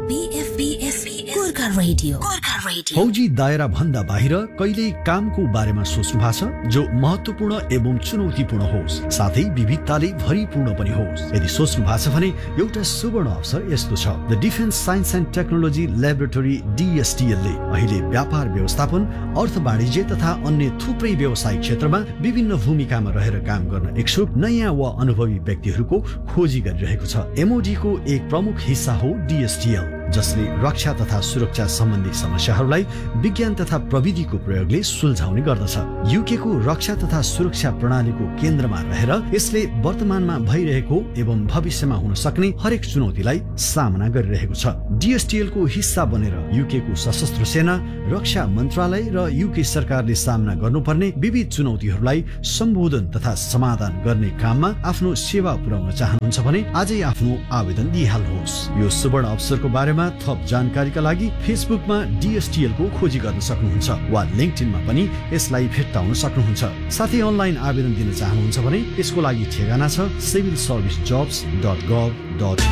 Gorkha radio. फौजी दायरा भन्दा बाहिर कहिल्यै कामको बारेमा सोच्नु भएको छ जो महत्त्वपूर्ण एवं चुनौतीपूर्ण होस्, साथै विविधताले भरिपूर्ण पनि होस्। यदि सोच्नु भएको छ भने एउटा सुवर्ण अवसर यस्तो छ। The defence science and technology laboratory DSTL ले अहिले व्यापार व्यवस्थापन, अर्थ वाणिज्य तथा अन्य थुप्रै व्यवसायिक क्षेत्रमा विभिन्न भूमिकामा रहेर काम गर्न इच्छुक नयाँ वा अनुभवी व्यक्तिहरूको खोजी गरिरहेको छ। MOD को एक प्रमुख हिस्सा हो DSTL, जसले रक्षा तथा सुरक्षा सम्बन्धी समस्याहरूलाई विज्ञान तथा प्रविधिको प्रयोगले सुल्झाउने गर्दछ। UK को रक्षा तथा सुरक्षा प्रणालीको केन्द्रमा रहेर यसले वर्तमानमा भइरहेको एवं भविष्यमा हुन सक्ने हरेक चुनौतीलाई सामना गरिरहेको छ। DSTL को हिस्सा बनेर UK को सशस्त्र सेना, रक्षा मन्त्रालय र UK सरकारले सामना गर्नुपर्ने विविध चुनौतीहरूलाई सम्बोधन तथा समाधान गर्ने काममा आफ्नो सेवा पुर्याउन चाहनुहुन्छ भने आजै आफ्नो आवेदन दिइहाल्नुहोस्। यो सुवर्ण अवसरको बारेमा थप जानकारीका लागि फेसबुकमा DSTL को खोजी गर्न सक्नुहुन्छ वा लिंक्डइनमा पनि यसलाई भेट्टाउन सक्नुहुन्छ। साथै अनलाइन आवेदन दिन चाहनुहुन्छ भने यसको लागि ठेगाना छ civilservicejobs.gov.in।